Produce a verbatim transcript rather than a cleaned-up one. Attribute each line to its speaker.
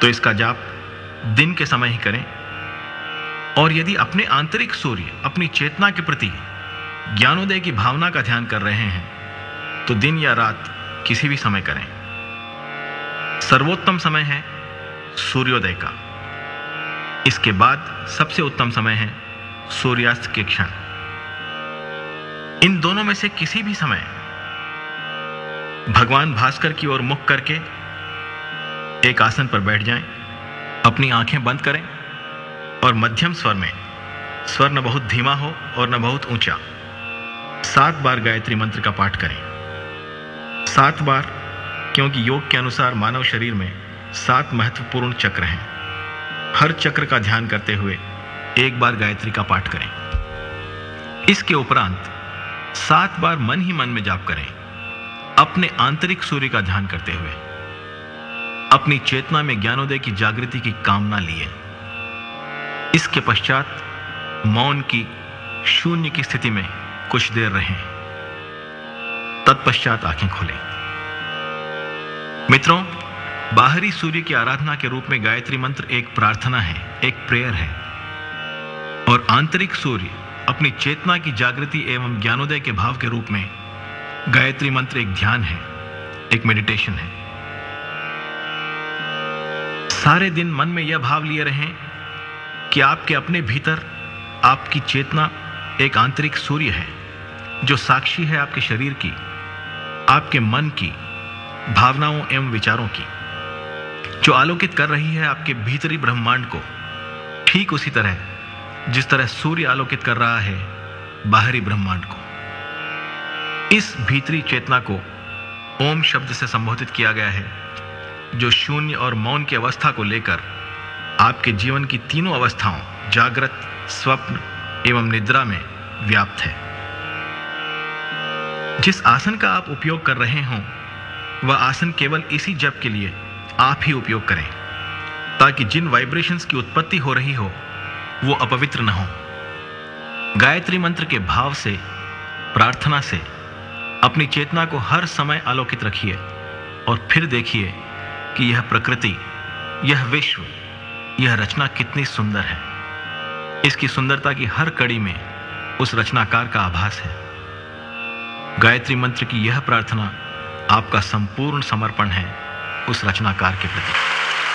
Speaker 1: तो इसका जाप दिन के समय ही करें। और यदि अपने आंतरिक सूर्य, अपनी चेतना के प्रति ज्ञानोदय की भावना का ध्यान कर रहे हैं तो दिन या रात किसी भी समय करें। सर्वोत्तम समय है सूर्योदय का। इसके बाद सबसे उत्तम समय है सूर्यास्त के क्षण। इन दोनों में से किसी भी समय भगवान भास्कर की ओर मुख करके एक आसन पर बैठ जाएं, अपनी आंखें बंद करें और मध्यम स्वर में, स्वर न बहुत धीमा हो और न बहुत ऊंचा, सात बार गायत्री मंत्र का पाठ करें। सात बार, क्योंकि योग के अनुसार मानव शरीर में सात महत्वपूर्ण चक्र हैं। हर चक्र का ध्यान करते हुए एक बार गायत्री का पाठ करें। इसके उपरांत सात बार मन ही मन में जाप करें, अपने आंतरिक सूर्य का ध्यान करते हुए, अपनी चेतना में ज्ञानोदय की जागृति की कामना लिए। इसके पश्चात मौन की, शून्य की स्थिति में कुछ देर रहें। तत्पश्चात आंखें खोलें। मित्रों, बाहरी सूर्य की आराधना के रूप में गायत्री मंत्र एक प्रार्थना है, एक प्रेयर है, और आंतरिक सूर्य अपनी चेतना की जागृति एवं ज्ञानोदय के भाव के रूप में गायत्री मंत्र एक ध्यान है, एक मेडिटेशन है। सारे दिन मन में यह भाव लिए रहें कि आपके अपने भीतर आपकी चेतना एक आंतरिक सूर्य है जो साक्षी है आपके शरीर की, आपके मन की, भावनाओं एवं विचारों की, जो आलोकित कर रही है आपके भीतरी ब्रह्मांड को, ठीक उसी तरह जिस तरह सूर्य आलोकित कर रहा है बाहरी ब्रह्मांड को। इस भीतरी चेतना को ओम शब्द से संबोधित किया गया है, जो शून्य और मौन की अवस्था को लेकर आपके जीवन की तीनों अवस्थाओं, जागृत, स्वप्न एवं निद्रा में व्याप्त है। जिस आसन का आप उपयोग कर रहे हों, वह आसन केवल इसी जप के लिए आप ही उपयोग करें, ताकि जिन वाइब्रेशंस की उत्पत्ति हो रही हो वो अपवित्र न हो। गायत्री मंत्र के भाव से, प्रार्थना से अपनी चेतना को हर समय आलोकित रखिए और फिर देखिए कि यह प्रकृति, यह विश्व, यह रचना कितनी सुंदर है। इसकी सुंदरता की हर कड़ी में उस रचनाकार का आभास है। गायत्री मंत्र की यह प्रार्थना आपका संपूर्ण समर्पण है उस रचनाकार के प्रति।